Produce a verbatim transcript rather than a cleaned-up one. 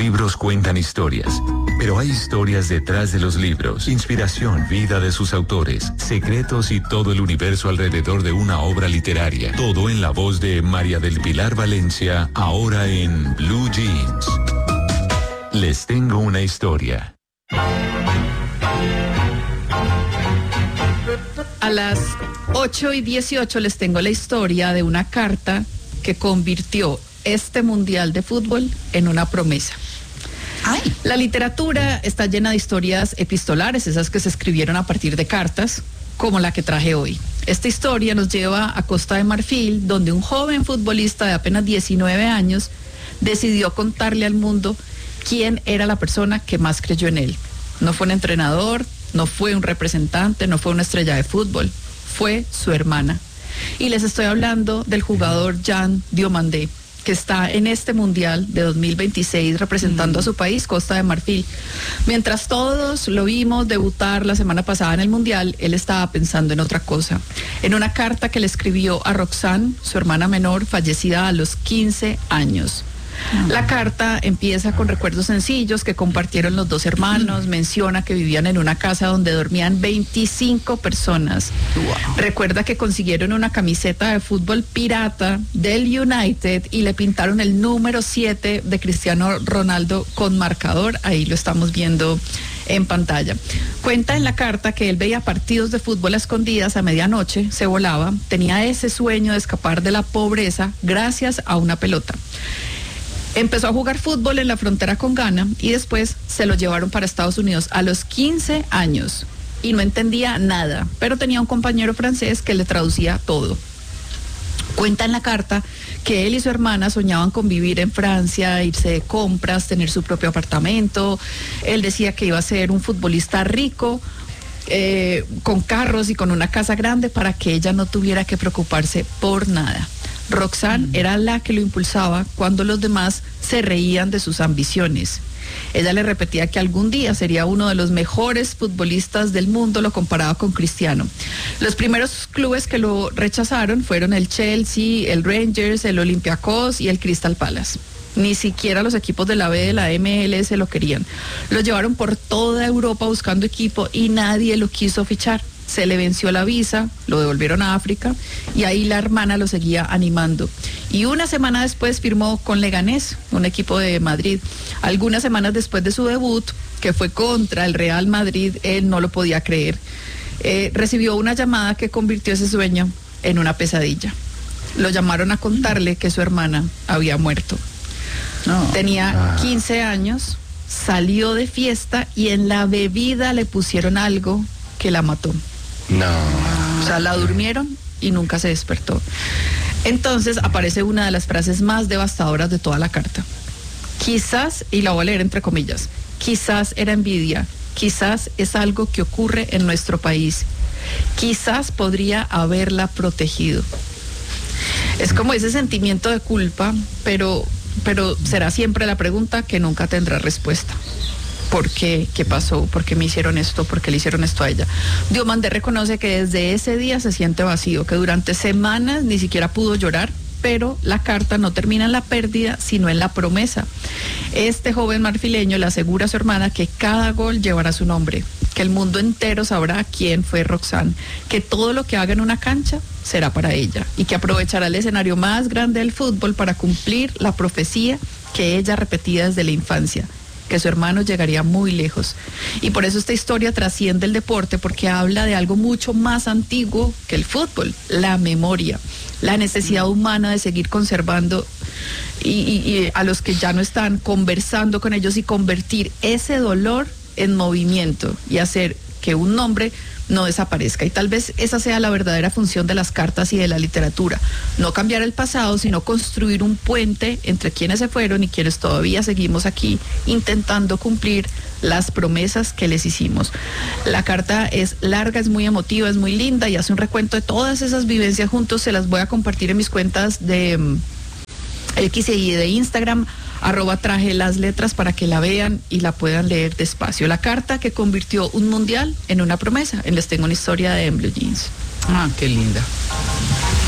libros cuentan historias, pero hay historias detrás de los libros, inspiración, vida de sus autores, secretos y todo el universo alrededor de una obra literaria. Todo en la voz de María del Pilar Valencia, ahora en Blue Jeans. Les tengo una historia. A las ocho y dieciocho les tengo la historia de una carta que convirtió este mundial de fútbol en una promesa. Ay. La literatura está llena de historias epistolares, esas que se escribieron a partir de cartas, como la que traje hoy. Esta historia nos lleva a Costa de Marfil, donde un joven futbolista de apenas diecinueve años decidió contarle al mundo quién era la persona que más creyó en él. No fue un entrenador, no fue un representante, no fue una estrella de fútbol, fue su hermana. Y les estoy hablando del jugador Jean Diomandé, que está en este Mundial de dos mil veintiséis representando mm. a su país, Costa de Marfil. Mientras todos lo vimos debutar la semana pasada en el Mundial, él estaba pensando en otra cosa. En una carta que le escribió a Roxanne, su hermana menor, fallecida a los quince años. La carta empieza con recuerdos sencillos que compartieron los dos hermanos, menciona que vivían en una casa donde dormían veinticinco personas. Wow. Recuerda que consiguieron una camiseta de fútbol pirata del United y le pintaron el número siete de Cristiano Ronaldo con marcador, ahí lo estamos viendo en pantalla. Cuenta en la carta que él veía partidos de fútbol a escondidas a medianoche, se volaba, tenía ese sueño de escapar de la pobreza gracias a una pelota. Empezó a jugar fútbol en la frontera con Ghana y después se lo llevaron para Estados Unidos a los quince años y no entendía nada, pero tenía un compañero francés que le traducía todo. Cuenta en la carta que él y su hermana soñaban con vivir en Francia, irse de compras, tener su propio apartamento. Él decía que iba a ser un futbolista rico, eh, con carros y con una casa grande para que ella no tuviera que preocuparse por nada. Roxanne mm. era la que lo impulsaba cuando los demás se reían de sus ambiciones. Ella le repetía que algún día sería uno de los mejores futbolistas del mundo, lo comparaba con Cristiano. Los primeros clubes que lo rechazaron fueron el Chelsea, el Rangers, el Olympiacos y el Crystal Palace. Ni siquiera los equipos de la B de la M L S lo querían. Lo llevaron por toda Europa buscando equipo y nadie lo quiso fichar. Se le venció la visa, lo devolvieron a África y ahí la hermana lo seguía animando. Y una semana después firmó con Leganés, un equipo de Madrid. Algunas semanas después de su debut, que fue contra el Real Madrid, él no lo podía creer. Eh, recibió una llamada que convirtió ese sueño en una pesadilla. Lo llamaron a contarle que su hermana había muerto. No. Tenía quince años, salió de fiesta y en la bebida le pusieron algo que la mató. No. O sea, la durmieron y nunca se despertó. Entonces aparece una de las frases más devastadoras de toda la carta. Quizás, y la voy a leer entre comillas, quizás era envidia, quizás es algo que ocurre en nuestro país, quizás podría haberla protegido. Es como ese sentimiento de culpa, pero, pero será siempre la pregunta que nunca tendrá respuesta. ¿Por qué? ¿Qué pasó? ¿Por qué me hicieron esto? ¿Por qué le hicieron esto a ella? Diomandé reconoce que desde ese día se siente vacío, que durante semanas ni siquiera pudo llorar, pero la carta no termina en la pérdida, sino en la promesa. Este joven marfileño le asegura a su hermana que cada gol llevará su nombre, que el mundo entero sabrá quién fue Roxanne, que todo lo que haga en una cancha será para ella y que aprovechará el escenario más grande del fútbol para cumplir la profecía que ella repetía desde la infancia, que su hermano llegaría muy lejos. Y por eso esta historia trasciende el deporte, porque habla de algo mucho más antiguo que el fútbol, la memoria, la necesidad humana de seguir conservando y, y, y a los que ya no están, conversando con ellos y convertir ese dolor en movimiento y hacer que un nombre no desaparezca. Y tal vez esa sea la verdadera función de las cartas y de la literatura, no cambiar el pasado, sino construir un puente entre quienes se fueron y quienes todavía seguimos aquí intentando cumplir las promesas que les hicimos. La carta es larga, es muy emotiva, es muy linda y hace un recuento de todas esas vivencias juntos. Se las voy a compartir en mis cuentas de um, X y de Instagram, arroba traje las letras, para que la vean y la puedan leer despacio. La carta que convirtió un mundial en una promesa. En Les Tengo una Historia de Blue Jeans. Ah, qué linda.